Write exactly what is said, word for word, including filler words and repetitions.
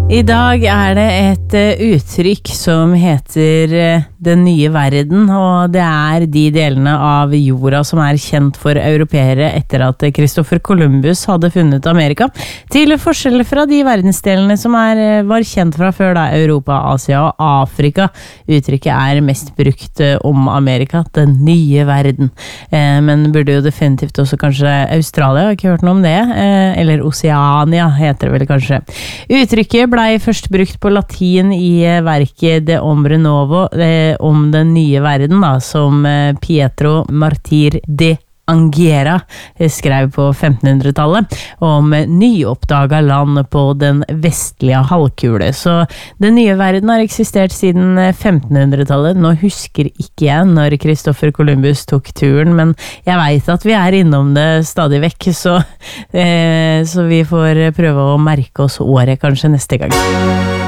I dag er det et uh, uttrykk som heter uh, den nye verden, og det er de delene av jorda som er kjent for europeere etter at Christopher Columbus hadde funnet Amerika, til forskjell fra de verdensdelene som er, uh, var kjent fra før, da, Europa, Asia og Afrika. Uttrykket er mest brukt uh, om Amerika, den nye verden. Uh, men burde jo definitivt også kanskje Australia, har ikke hørt noe om det, uh, eller Oceania heter det vel kanskje. Uttrykket blei først brukt på latin i verket De Hombre Novo eh, om den nye verden, da, som eh, Pietro Martir de Anghiera skrev på femtenhundretallet om nyoppdaga land på den vestlige halvkule. Så den nye verden har eksistert siden femtenhundretallet. Nå husker ikke jeg når Christopher Columbus tok turen, men jeg vet at vi er innom det stadig vekk, så, eh, så vi får prøve å merke oss året kanskje neste gang.